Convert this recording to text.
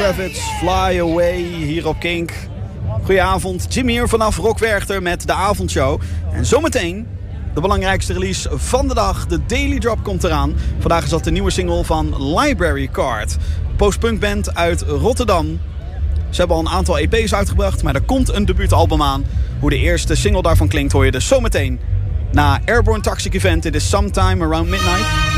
Kravitz, Fly Away, hier op Kink. Goedenavond, Jim hier vanaf Rock Werchter met de avondshow. En zometeen de belangrijkste release van de dag, de Daily Drop, komt eraan. Vandaag is dat de nieuwe single van Library Card. Post-punkband uit Rotterdam. Ze hebben al een aantal EP's uitgebracht, maar er komt een debuutalbum aan. Hoe de eerste single daarvan klinkt hoor je dus zometeen na Airborne Toxic Event. Dit is Sometime Around Midnight.